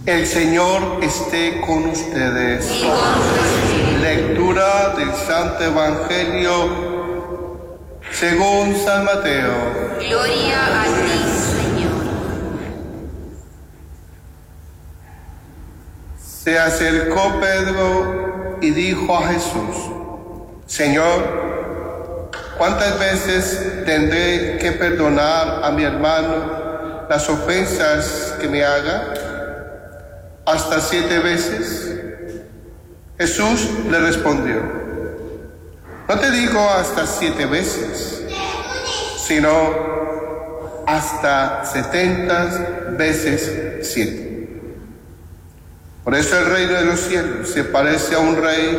El Señor esté con ustedes. Y con tu espíritu. Lectura del Santo Evangelio según San Mateo. Gloria a ti, Señor. Se acercó Pedro y dijo a Jesús: Señor, ¿cuántas veces tendré que perdonar a mi hermano las ofensas que me haga? ¿Hasta 7 veces? Jesús le respondió: no te digo hasta 7 veces, sino hasta 70 veces 7. Por eso el reino de los cielos se parece a un rey